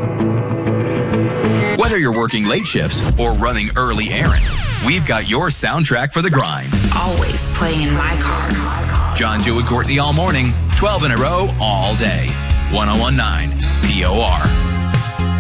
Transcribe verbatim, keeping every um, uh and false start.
Whether you're working late shifts or running early errands, we've got your soundtrack for the grind. Always play in my car. John, Joe, and Courtney all morning, twelve in a row, all day. one oh one point nine P O R.